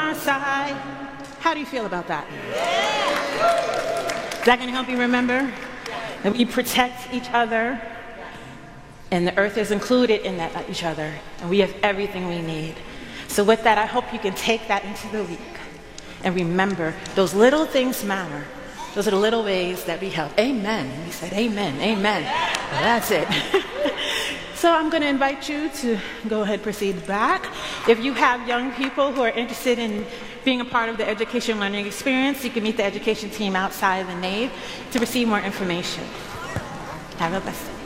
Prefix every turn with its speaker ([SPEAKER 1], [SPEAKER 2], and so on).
[SPEAKER 1] our side. How do you feel about that? Is that going to help you remember that we protect each other, and the earth is included in that each other, and we have everything we need. So with that, I hope you can take that into the week and remember those little things matter. Those are the little ways that we help. Amen. We said amen, amen. Well, that's it. So I'm going to invite you to go ahead and proceed back. If you have young people who are interested in being a part of the education learning experience, you can meet the education team outside of the nave to receive more information. Have a blessed day.